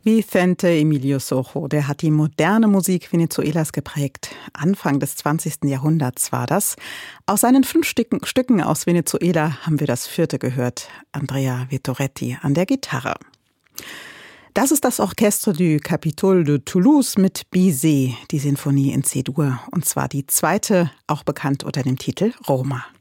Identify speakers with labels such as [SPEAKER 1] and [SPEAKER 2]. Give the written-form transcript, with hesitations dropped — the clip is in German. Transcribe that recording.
[SPEAKER 1] Vicente Emilio Sojo, der hat die moderne Musik Venezuelas geprägt. Anfang des 20. Jahrhunderts war das. Aus seinen 5 Stücken aus Venezuela haben wir das 4. gehört. Andrea Vitorretti an der Gitarre. Das ist das Orchestre du Capitole de Toulouse mit Bizet, die Sinfonie in C-Dur. Und zwar die 2., auch bekannt unter dem Titel Roma.